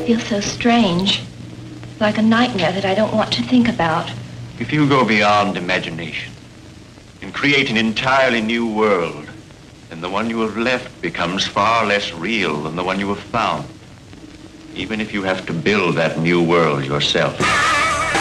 feels so strange. Like a nightmare that I don't want to think about. If you go beyond imagination and create an entirely new world, then the one you have left becomes far less real than the one you have found, even if you have to build that new world yourself.